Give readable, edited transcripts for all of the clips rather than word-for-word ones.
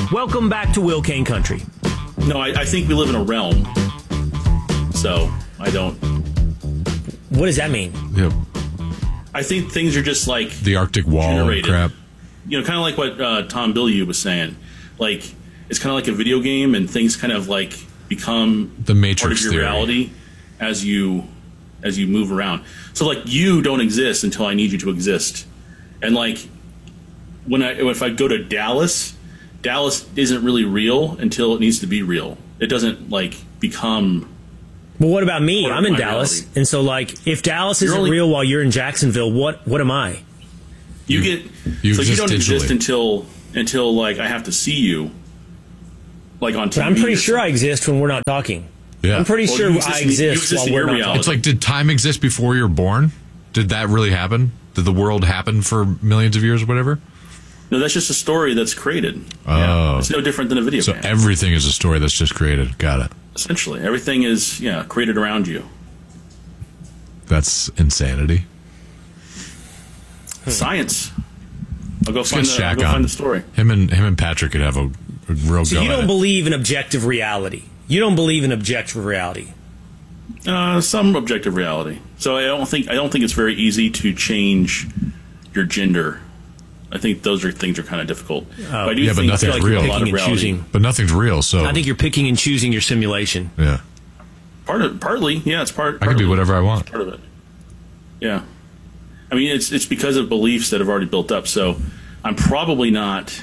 Welcome back to Will Kane Country. No, I think we live in a realm. So, I don't... What does that mean? Yep. I think things are just like... The Arctic wall generated. crap. You know, kind of like what Tom Bilyeu was saying. Like, it's kind of like a video game, and things kind of like become The Matrix part of your theory. reality as you move around. So, like, you don't exist until I need you to exist. And, like, if I go to Dallas isn't really real until it needs to be real. It doesn't, like, become... Well, what about me? Part of I'm in my Dallas. reality. And so, like, if Dallas isn't real while you're in Jacksonville, what am I? You exist don't exist digitally. until like I have to see you, like on TV. But I'm pretty or sure I something. exist when we're not talking. Yeah. I'm pretty Well, sure you exist I in- you exist exist while in we're your not reality. It's like, did time exist before you were born? Did that really happen? Did the world happen for millions of years or whatever? No, that's just a story that's created. Oh. Yeah. It's no different than a video So game. everything is a story that's just created. Got it. Essentially, everything is created around you. That's insanity. Science. I'll go Let's find get Shaq the on. story. Him and Patrick could have a real So go you at don't it. believe in objective reality. You don't believe in objective reality. Some objective reality. So I don't think it's very easy to change your gender. I think those things are kind of difficult. But I do Yeah, but think nothing's I feel like real. there's a lot of Picking and reality. choosing. But nothing's real, so I think you're picking and choosing your simulation. yeah. Partly, yeah, it's part. I can be whatever I want. Part of it. Yeah. I mean, it's because of beliefs that have already built up. So I'm probably not.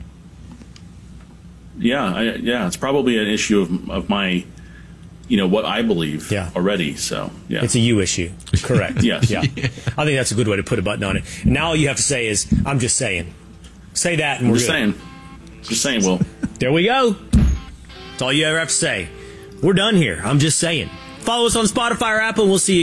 Yeah, it's probably an issue of my, what I believe already. So yeah, It's a you issue. Correct. Yes. Yeah. I think that's a good way to put a button on it. And now all you have to say is, I'm just saying. Say that and we're good. Just saying, Will. There we go. That's all you ever have to say. We're done here. I'm just saying. Follow us on Spotify or Apple and we'll see you